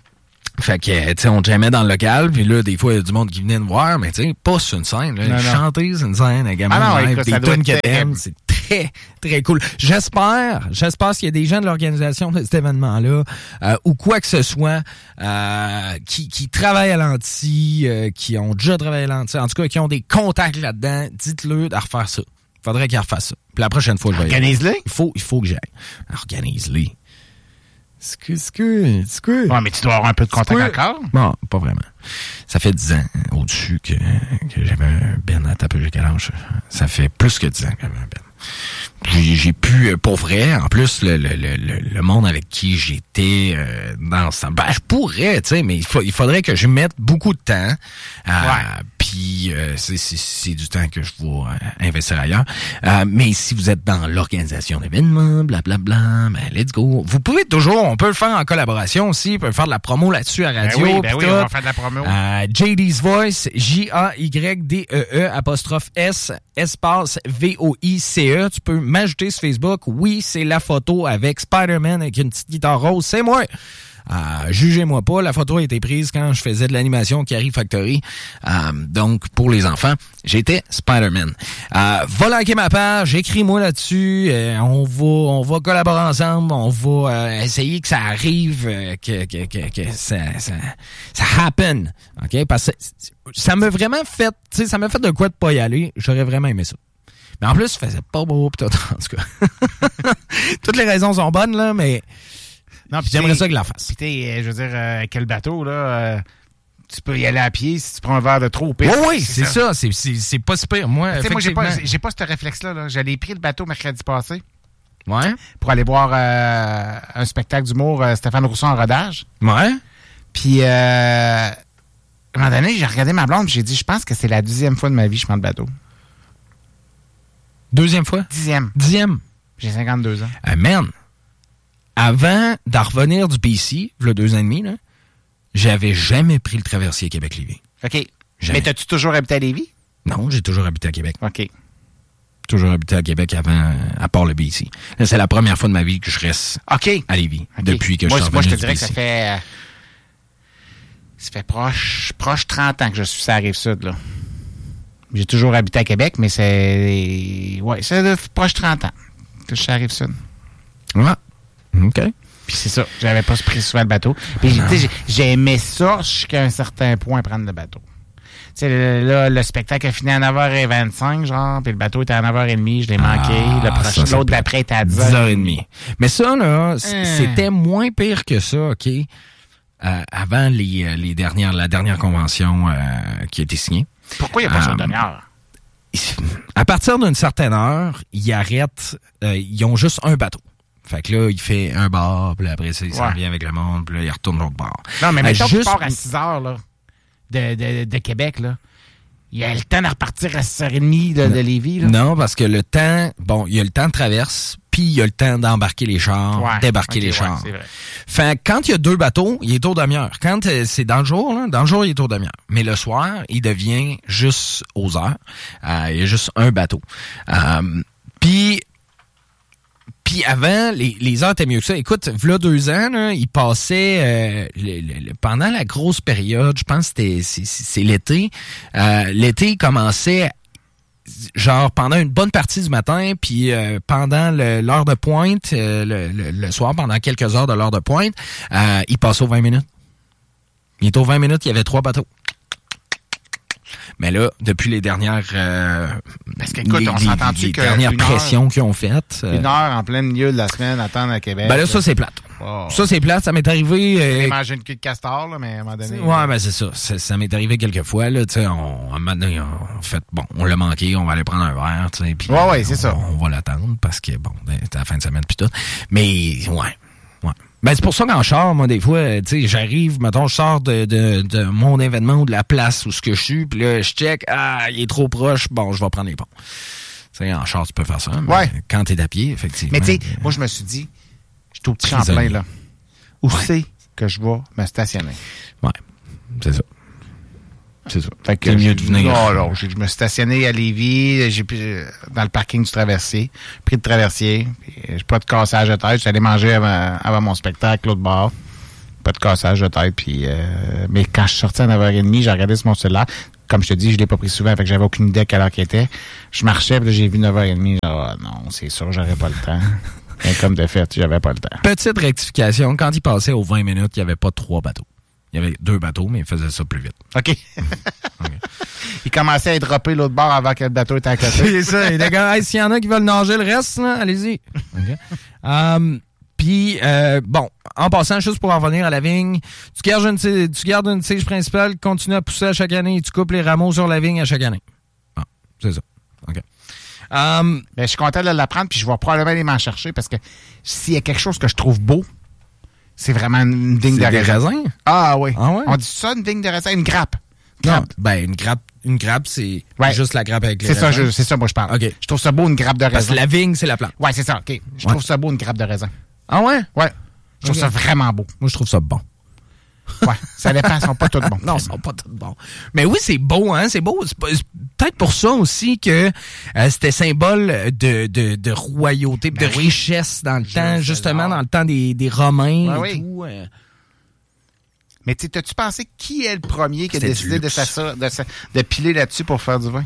Fait que, tu sais, on jamait dans le local, puis là, des fois, il y a du monde qui venait nous voir, mais tu sais, pas sur une scène. Là. Non, chanter sur une scène, un gamin ah non, live, écoute, des tunes que t'aimes, c'est très, très cool. J'espère, j'espère qu'il y a des gens de l'organisation de cet événement-là, euh, ou quoi que ce soit, euh, qui, qui travaillent à l'anti, euh, qui ont déjà travaillé à l'anti, en tout cas, qui ont des contacts là-dedans, dites-le de refaire ça. Faudrait qu'ils refassent ça. Puis la prochaine fois, je vais y aller. Organise-les. Il faut, il faut que j'aille. Organise-les. C'est que, c'est que, c'est que. Ouais, mais tu dois avoir un peu de contact encore? Non, pas vraiment. Ça fait dix ans au-dessus que, que j'avais un Ben à taper le calanche. Ça fait plus que dix ans que j'avais un Ben. J'ai, j'ai pu, pour vrai, en plus, le, le, le, le monde avec qui j'étais euh, dans ce temps, ben, je pourrais, tu sais, mais il, faut, il faudrait que je mette beaucoup de temps. Euh, ouais. Puis, euh, c'est, c'est, c'est du temps que je vais euh, investir ailleurs. Euh, mais si vous êtes dans l'organisation d'événements, blablabla, ben, let's go. Vous pouvez toujours, on peut le faire en collaboration aussi, on peut faire de la promo là-dessus à radio. Ben oui, ben oui, on va faire de la promo. Euh, J D's Voice, J A Y D E E, apostrophe S, espace V O I C E. Tu peux m'ajouter sur Facebook. Oui, c'est la photo avec Spider-Man avec une petite guitare rose. C'est moi. Euh, jugez-moi pas, la photo a été prise quand je faisais de l'animation Carrie Factory. Euh, donc, pour les enfants, j'étais Spider-Man. Euh, va liker ma page, écris-moi là-dessus. Euh, on va on va collaborer ensemble. On va euh, essayer que ça arrive, euh, que, que, que, que ça, ça, ça happen. OK? Parce que ça m'a vraiment fait, tu sais, ça m'a fait de quoi de pas y aller. J'aurais vraiment aimé ça. Mais en plus, ça faisait pas beau pis tout, en tout cas. Toutes les raisons sont bonnes, là, mais non, pis j'aimerais ça que la fasse. Pis t'es, je veux dire, euh, quel bateau, là, euh, tu peux y aller à pied si tu prends un verre de trop au pire. Oui, oui, c'est, c'est ça. ça. C'est, c'est, c'est pas super. Moi, moi j'ai pas, j'ai pas ce réflexe-là. Là. J'allais pris le bateau mercredi passé. Ouais. Pour aller voir euh, un spectacle d'humour, euh, Stéphane Rousseau en rodage. Ouais. Puis, euh, à un moment donné, j'ai regardé ma blonde et j'ai dit, je pense que c'est la dixième fois de ma vie que je prends le bateau. Deuxième fois? Dixième. Dixième. J'ai cinquante-deux ans. Euh, man, avant d'en revenir du B C, il y a deux ans et demi, là, j'avais jamais pris le traversier Québec-Lévis. OK. Jamais. Mais t'as-tu toujours habité à Lévis? Non, j'ai toujours habité à Québec. OK. Toujours habité à Québec avant, à part le B C. Là, c'est la première fois de ma vie que je reste okay. à Lévis. Okay. Depuis que moi, je suis Moi, je te du dirais B C. que ça fait... Euh, ça fait proche, proche trente ans que je suis sur la Rive-Sud, là. J'ai toujours habité à Québec, mais c'est... Ouais, c'est proche trente ans que je suis à la Rive-Sud. Ouais. OK. Puis c'est ça, j'avais pas pris souvent le bateau. Puis j'ai, j'aimais ça jusqu'à un certain point, prendre le bateau. Tu sais, là, le spectacle a fini à neuf heures vingt-cinq, genre, puis le bateau était à neuf heures trente, je l'ai manqué. Ah, le prochain, ça, l'autre d'après était à dix heures trente. Mais ça, là, c'était moins pire que ça, OK? Euh, avant les, les dernières, la dernière convention euh, qui a été signée. Pourquoi il n'y a pas euh, de demi-heure? À partir d'une certaine heure, ils arrêtent, euh, ils ont juste un bateau. Fait que là, il fait un bar, puis après ça, il s'en vient avec le monde, puis là, il retourne l'autre bar. Non, mais mettons euh, juste... tu pars à six heures, là, de, de, de Québec, là. Il y a le temps de repartir à six heures trente de, de Lévis, là. Non, parce que le temps, bon, il y a le temps de traverse, puis il y a le temps d'embarquer les chars, ouais, débarquer okay, les chars. Ouais, c'est vrai. Fait que quand il y a deux bateaux, il est au demi-heure. Quand euh, c'est dans le jour, là, dans le jour, il est au demi-heure. Mais le soir, il devient juste aux heures. Euh, il y a juste un bateau. Euh, puis... Puis avant, les, les heures étaient mieux que ça. Écoute, v'là deux ans, là, ils passaient euh, le, le, pendant la grosse période, je pense que c'était c'est, c'est l'été. Euh, l'été, il commençait genre pendant une bonne partie du matin, puis euh, pendant le, l'heure de pointe, euh, le, le, le soir, pendant quelques heures de l'heure de pointe, euh, il passait aux vingt minutes. Il était aux vingt minutes, il y avait trois bateaux. Mais là, depuis les dernières euh, Parce qu'écoute, les, on s'entend-tu les que dernières une pressions heure, qu'ils ont faites. Euh, une heure en plein milieu de la semaine, attendre à Québec. Ben là, ça, c'est plate. Oh. Ça, c'est plate. Ça m'est arrivé... J'ai euh, mangé une queue de castor, là, mais à un moment donné... Ouais, ben c'est ça. Ça, ça m'est arrivé quelques fois, là, tu sais, on, à un moment donné, on fait, bon, on l'a manqué, on va aller prendre un verre, tu sais, puis... Ouais, ouais, c'est on, ça. On va l'attendre, parce que, bon, c'est la fin de semaine, puis tout. Mais, ouais. Ouais. Ben, c'est pour ça qu'en char, moi, des fois, tu sais, j'arrive, mettons, je sors de, de, de mon événement ou de la place où ce que je suis, puis là, je check, ah, il est trop proche, bon, je vais prendre les ponts. Tu sais, en char, tu peux faire ça, mais ouais. quand t'es à pied, effectivement. Mais tu sais, euh, moi, je me suis dit, je suis au petit Champlain, là. Où ouais. c'est que je vais me stationner? Ouais, c'est ça. C'est ça. Fait que c'est mieux de venir. Non, non, je me suis stationné à Lévis, j'ai dans le parking du Traversier, pris le Traversier, j'ai pas de cassage de tête, j'allais manger avant, avant mon spectacle l'autre bord. Pas de cassage de tête, puis euh, mais quand je suis sorti à neuf heures trente, j'ai regardé sur mon cellulaire. Comme je te dis, je l'ai pas pris souvent, fait que j'avais aucune idée à quelle heure qu'il était. Je marchais, puis là, j'ai vu neuf heures trente, genre, oh, non, c'est sûr, j'aurais pas le temps. Et comme de fait, j'avais pas le temps. Petite rectification, quand il passait aux vingt minutes, il y avait pas trois bateaux. Il y avait deux bateaux, mais il faisait ça plus vite. OK. okay. Il commençait à être droppé l'autre bord avant que le bateau était à côté. C'est ça. Et d'accord, hey, s'il y en a qui veulent nager le reste, là, allez-y. Okay. Um, Puis, euh, bon, en passant, juste pour en revenir à la vigne, tu gardes une tige, tu gardes une tige principale, continue à pousser à chaque année et tu coupes les rameaux sur la vigne à chaque année. Ah, c'est ça. OK. Um, ben, je suis content de l'apprendre, puis je vais probablement aller m'en chercher parce que s'il y a quelque chose que je trouve beau, c'est vraiment une vigne de raisin. raisin. Ah oui. Ah ouais? On dit ça, une vigne de raisin, une grappe. grappe. Non, ben une grappe, une grappe, c'est ouais. juste la grappe avec les c'est raisins. Ça, je, c'est ça, moi je parle. Okay. Je trouve ça beau, une grappe de raisin. Parce que la vigne, c'est la plante. Ouais, c'est ça, OK. Je ouais. trouve ça beau, une grappe de raisin. Ah ouais? Ouais. Je trouve okay. ça vraiment beau. Moi, je trouve ça bon. Ouais, ça dépend, ils sont pas tous bons. Non, ils sont pas tous bons. Mais oui, c'est beau, hein, c'est beau. C'est, pas, c'est peut-être pour ça aussi que euh, c'était symbole de, de, de royauté, ben de oui. richesse dans le je temps, justement dans le temps des, des Romains ouais, et oui. tout. Euh. Mais t'as-tu pensé qui est le premier qui a décidé de, sa, de, sa, de piler là-dessus pour faire du vin?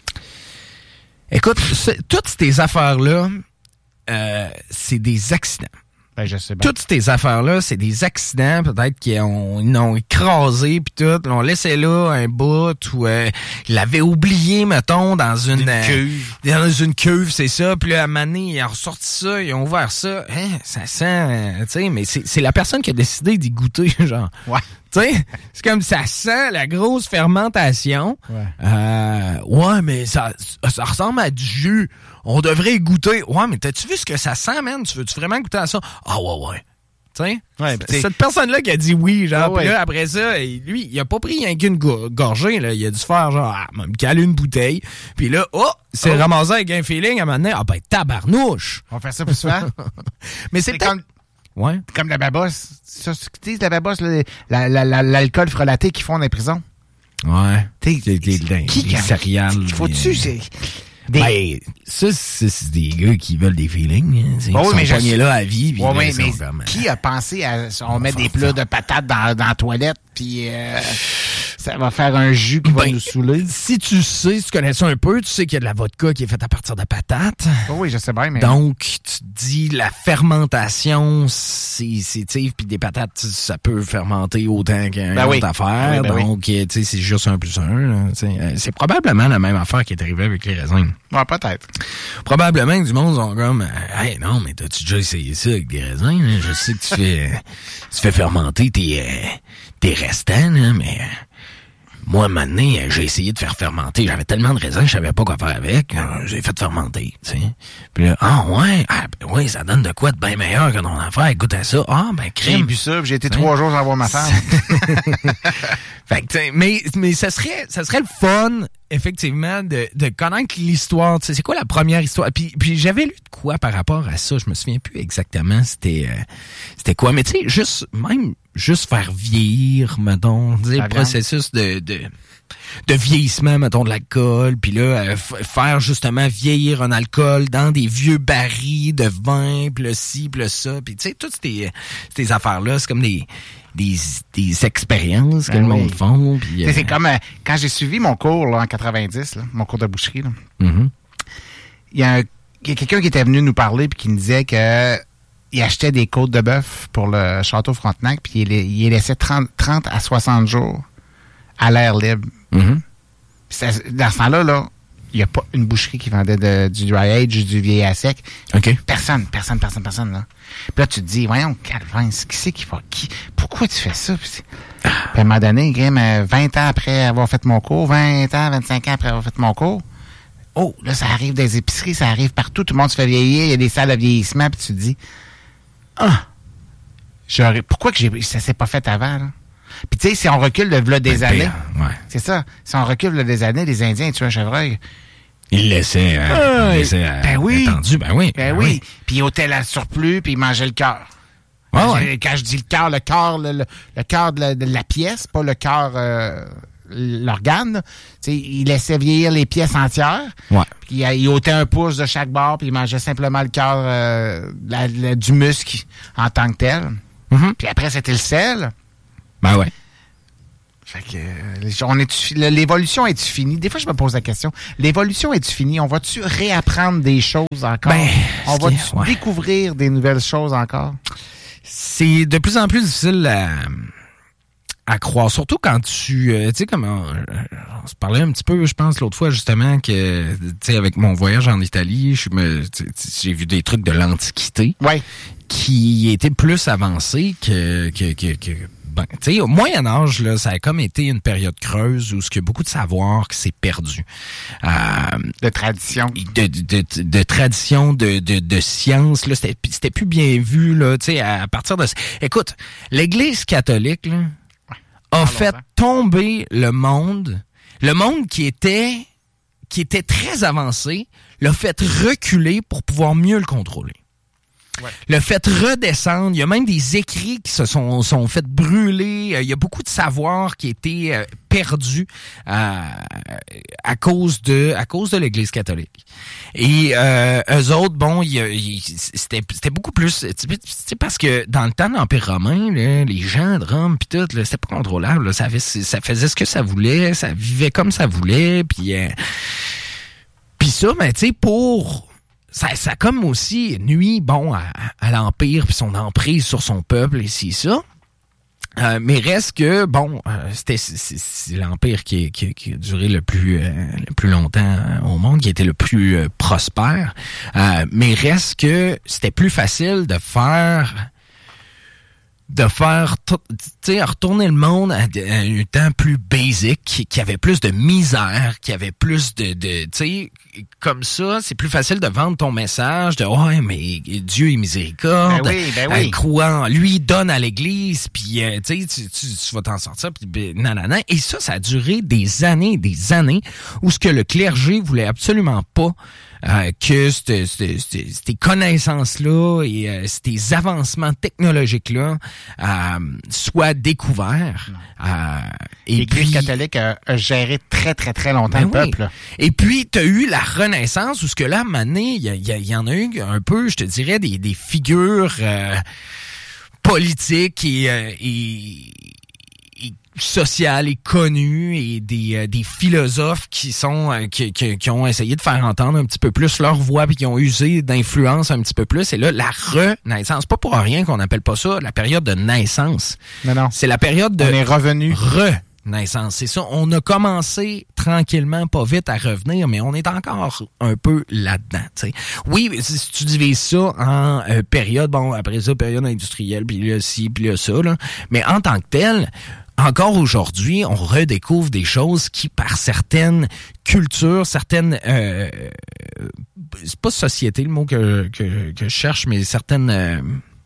Écoute, toutes ces affaires-là, euh, c'est des accidents. Ben, je sais bien. Toutes ces affaires-là, c'est des accidents, peut-être qu'ils ont, ils ont écrasé, puis tout, l'ont laissé là un bout, ou euh, ils l'avaient oublié, mettons, dans une, une euh, cuve. Dans une cuve, c'est ça. Puis là, à un moment donné, ils ont ressorti ça, ils ont ouvert ça. Hein, ça sent, euh, tu sais, mais c'est, c'est la personne qui a décidé d'y goûter, genre. Ouais. Tu sais, c'est comme ça sent la grosse fermentation. Ouais, euh, ouais mais ça, ça ressemble à du jus. On devrait y goûter. Ouais, mais t'as-tu vu ce que ça sent, man? Tu veux-tu vraiment goûter à ça? Ah ouais, ouais. Tu sais? Ouais, c'est cette personne-là qui a dit oui, genre. Ouais, puis là, après ça, lui, il a pas pris rien qu'une go- gorgée, là. Il a dû se faire, genre, ah, me caler une bouteille. Puis là, oh, c'est oh. ramassé avec un feeling à un moment donné. Ah ben, tabarnouche! On fait ça plus souvent. Mais c'est, c'est comme... Ouais. Comme la babosse. Ça, tu sais, la babosse, là, la, la, la, l'alcool frelaté qu'ils font dans les prisons. Ouais. Tu sais, les, les, les, qui, les céréales. Faut-tu, c'est... Des... Ben, ça, c'est, c'est des gars qui veulent des feelings. Hein. C'est, oh, ils oui, sont pognés là à vie. Oui, oui, mais comme, qui a pensé à... On, on met des plats de patates dans, dans la toilette, puis euh, ça va faire un jus qui ben, va nous saouler. Si tu sais, si tu connais ça un peu, tu sais qu'il y a de la vodka qui est faite à partir de patates. Oh, oui, je sais bien, mais... Donc, tu te dis, la fermentation, c'est, c'est tu sais, puis des patates, ça peut fermenter autant qu'une ben oui. autre affaire. Ben oui, ben donc, oui. tu sais, c'est juste un plus un. Là, c'est probablement la même affaire qui est arrivée avec les raisins. Ouais, peut-être. Probablement que du monde sont comme hey, non, mais t'as-tu déjà essayé ça avec des raisins? Là? Je sais que tu fais tu fais fermenter tes, euh, tes restants, là, mais moi, maintenant, j'ai essayé de faire fermenter. J'avais tellement de raisins que je savais pas quoi faire avec. J'ai fait fermenter, tu sais. Puis là, ah ouais, ah ben ouais, ça donne de quoi de bien meilleur que ton affaire. Écoute à ça. Ah, ben crème. J'ai bu ça, j'ai été trois ouais. jours sans voir ma femme. Fait que, mais, mais ça serait, ça serait le fun, effectivement, de, de connaître l'histoire. Tu sais, c'est quoi la première histoire? Puis, puis j'avais lu de quoi par rapport à ça. Je me souviens plus exactement c'était, euh, c'était quoi. Mais tu sais, juste, même, juste faire vieillir, mettons, dire, le processus de, de, de vieillissement, mettons, de l'alcool. Puis là, euh, f- faire justement vieillir un alcool dans des vieux barils de vin, puis le ci, puis le ça. Puis tu sais, toutes ces, ces affaires-là, c'est comme des... Des, des expériences que ben le monde oui. font. Puis, euh... C'est comme euh, quand j'ai suivi mon cours là, en quatre-vingt-dix, là, mon cours de boucherie. Là, mm-hmm. il y a, un, il y a quelqu'un qui était venu nous parler et qui nous disait que il achetait des côtes de bœuf pour le château Frontenac puis il, il les laissait trente, trente à soixante jours à l'air libre. Mm-hmm. Ça, dans ce temps-là, là, il n'y a pas une boucherie qui vendait de, du dry age, du vieil à sec. Okay. Personne, personne, personne, personne. Là. Puis là, tu te dis, voyons, Calvin, qui c'est qui va... Qui, pourquoi tu fais ça? Puis, puis à un moment donné, vingt ans après avoir fait mon cours, vingt ans, vingt-cinq ans après avoir fait mon cours, oh, là, ça arrive des épiceries, ça arrive partout, tout le monde se fait vieillir, il y a des salles de vieillissement, puis tu te dis, ah, j'aurais, pourquoi que j'ai, ça s'est pas fait avant, là? Puis tu sais, si on recule de là des ben, années, ouais. c'est ça, si on recule de des années, les Indiens tuent un chevreuil. Ils laissaient, hein, euh, ils laissaient ben oui. étendu, ben oui. Ben, ben oui. oui. Puis ils ôtaient la surplus, puis ils mangeaient le cœur. Ouais, quand, ouais. quand je dis le cœur, le cœur, le, le, le cœur de, de la pièce, pas le cœur, euh, l'organe. Tu sais, ils laissaient vieillir les pièces entières. Ouais. Puis ils ôtaient un pouce de chaque bord, puis ils mangeaient simplement le cœur euh, la, la, du muscle en tant que tel. Mm-hmm. Puis après, c'était le sel. Ben ouais. Fait que, on est l'évolution est-tu finie? Des fois, je me pose la question. L'évolution est-tu finie? On va-tu réapprendre des choses encore? Ben, on va-tu ouais. découvrir des nouvelles choses encore? C'est de plus en plus difficile à, à croire. Surtout quand tu... Euh, tu sais, comme on, on se parlait un petit peu, je pense, l'autre fois, justement, que, tu sais, avec mon voyage en Italie, je me, j'ai vu des trucs de l'Antiquité. Ouais. Qui étaient plus avancés que... que, que, que ben, tu sais, au Moyen-Âge, là, ça a comme été une période creuse où il y a beaucoup de savoir qui s'est perdu. Euh, de tradition. De, de, de, de tradition, de, de, de science, là, c'était, c'était plus bien vu, là, tu sais, à partir de... Écoute, l'Église catholique, là, ouais, a fait longtemps. tomber le monde, le monde qui était, qui était très avancé, l'a fait reculer pour pouvoir mieux le contrôler. Ouais. Le fait redescendre, il y a même des écrits qui se sont, sont fait brûler, il y a beaucoup de savoir qui a été euh, perdu euh, à cause de à cause de l'Église catholique. Et euh, eux autres, bon, il, il, c'était, c'était beaucoup plus... C'est parce que dans le temps de l'Empire romain, là, les gens de Rome, puis tout, là, c'était pas contrôlable. Là, ça, avait, ça faisait ce que ça voulait, ça vivait comme ça voulait, puis... Euh, puis ça, ben, tu sais, pour... Ça, ça comme aussi nuit, bon, à, à l'Empire puis son emprise sur son peuple et c'est ça. Euh, mais reste que, bon, euh, c'était c'est, c'est l'Empire qui, qui, qui a duré le plus euh, le plus longtemps au monde, qui était le plus euh, prospère. Euh, mais reste que c'était plus facile de faire... de faire, tu sais, retourner le monde à, à un temps plus basic, qui, qui avait plus de misère, qui avait plus de, de tu sais, comme ça, c'est plus facile de vendre ton message de « Ouais, mais Dieu est miséricorde, ben oui, ben oui. Euh, crois en lui, donne à l'Église, puis euh, tu sais, tu, tu, tu vas t'en sortir, puis ben, nanana. » Et ça, ça a duré des années, des années, où ce que le clergé voulait absolument pas Euh, que c'te, c'te, c'te, ces connaissances-là et euh, ces avancements technologiques-là euh, soient découverts. Euh, et L'Église puis, catholique a, a géré très, très, très longtemps ben le oui. peuple. Là. Et puis, tu as eu la Renaissance, où ce que là, à un moment donné, il y, y, y en a eu un peu, je te dirais, des, des figures euh, politiques et... Euh, et sociales et connues et des euh, des philosophes qui sont euh, qui, qui qui ont essayé de faire entendre un petit peu plus leur voix puis qui ont usé d'influence un petit peu plus. Et là, la renaissance, pas pour rien qu'on appelle pas ça la période de naissance. Non, non. C'est la période de... On est revenu. Renaissance. C'est ça. On a commencé tranquillement, pas vite à revenir, mais on est encore un peu là-dedans. T'sais. Oui, si tu divises ça en euh, période, bon, après ça, période industrielle, puis là, ci, puis là, ça, là. Mais en tant que tel... Encore aujourd'hui, on redécouvre des choses qui, par certaines cultures, certaines... Euh, c'est pas société le mot que, que, que je cherche, mais certaines... Euh,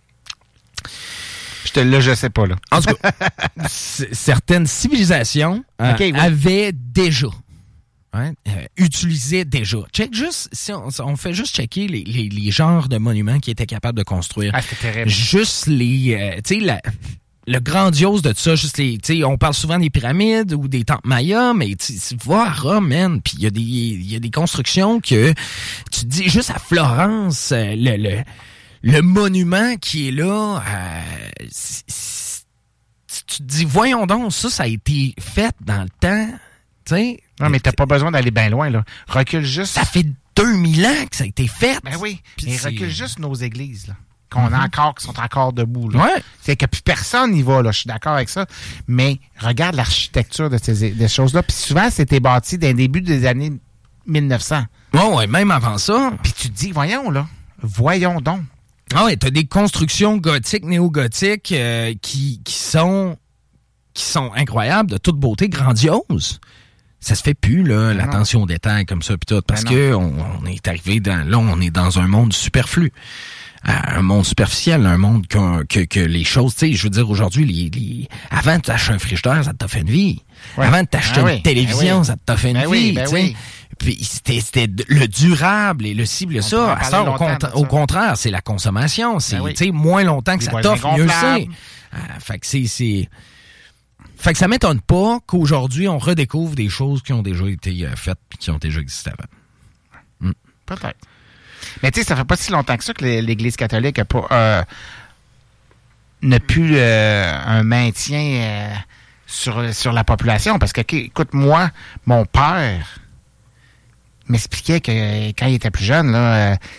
je te, là, je sais pas, là. En tout cas, certaines civilisations euh, okay, oui. avaient déjà... Hein, euh, utilisaient déjà. Check juste, si on, on fait juste checker les, les, les genres de monuments qu'ils étaient capables de construire. Ah, c'est terrible. Juste les... Euh, tu sais, la... Le grandiose de ça, juste les, tu sais, on parle souvent des pyramides ou des temples mayas, mais tu vas à Rome, man, puis il y a des, il y a des constructions que tu te dis juste à Florence, le, le, le monument qui est là, euh, c'est, c'est, tu te dis, voyons donc, ça, ça a été fait dans le temps, tu sais. Non, mais t'as pas besoin d'aller bien loin, là. Recule juste. Ça fait deux mille ans que ça a été fait. Ben oui. Puis mais recule juste nos églises, là. Qu'on mm-hmm. a encore, qui sont encore debout, là. Ouais. C'est que plus personne n'y va, là. Je suis d'accord avec ça. Mais regarde l'architecture de ces des choses-là. Puis souvent, c'était bâti dès le début des années mille neuf cents. Ouais, ouais, même avant ça. Puis tu te dis, voyons, là. Voyons donc. Ah ouais, t'as des constructions gothiques, néo-gothiques, euh, qui, qui sont, qui sont incroyables, de toute beauté, grandioses. Ça se fait plus, là, l'attention aux détails comme ça, pis tout, parce que on, on est arrivé dans, là, on est dans un monde superflu. un monde superficiel, un monde que, que, que les choses, tu sais, je veux dire, aujourd'hui, les, les, avant de t'acheter un frigidaire, ça t'a fait une vie. Ouais. Avant de t'acheter ah, une oui. télévision, ben oui. ça t'a fait une ben vie, oui, ben tu sais. Oui. Puis c'était, c'était le durable et le cible, on ça. À ça, au, cont- au contraire, c'est la consommation. C'est, ben oui. tu sais, moins longtemps que les ça t'offre, mieux c'est. Euh, fait que c'est, c'est... Fait que ça m'étonne pas qu'aujourd'hui, on redécouvre des choses qui ont déjà été euh, faites et qui ont déjà existé avant. Mm. Peut-être. Mais tu sais, ça fait pas si longtemps que ça que l'Église catholique a pas, euh, n'a plus euh, un maintien euh, sur, sur la population. Parce que, écoute, moi, mon père m'expliquait que quand il était plus jeune, là, euh,